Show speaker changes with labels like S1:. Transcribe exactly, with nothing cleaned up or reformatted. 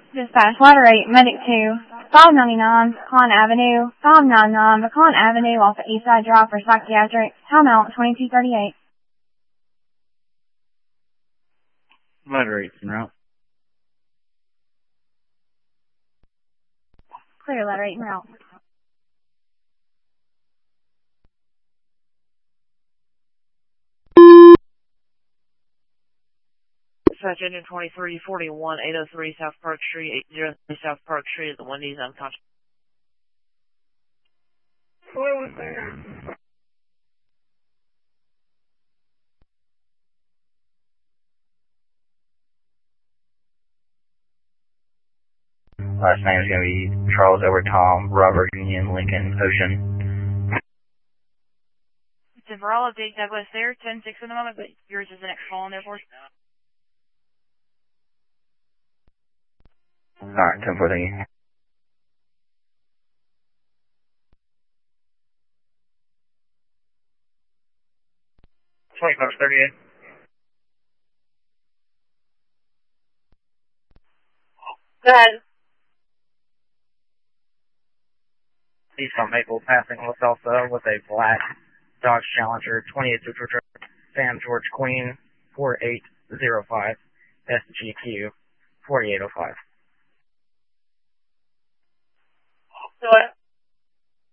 S1: Dispatch Letter eight, Medic two, five ninety-nine, Pecan Avenue, five ninety-nine, Pecan Avenue off of Eastside Drive for psychiatric, timeout twenty-two thirty-eight.
S2: Letter eight, en route.
S1: Clear, Letter eight, en route.
S3: Dispatch engine twenty-three forty-one, eight oh three South Park Street, eight oh three South Park Street at the Wendy's unconscious.
S4: What was there?
S2: Last name is going to be Charles Edward Tom, Robert Union Lincoln Ocean.
S3: It's a Varela Big Douglas there, ten six at the moment, but yours is the next call on there for us.
S2: Alright, ten four, thank you.
S4: twenty-five thirty-eight.
S1: Go ahead.
S2: East on Maple, passing Los Alta with a black Dodge Challenger, twenty-eight to Sam George Queen, four eight zero five, S G Q, forty-eight oh five.
S1: Go ahead.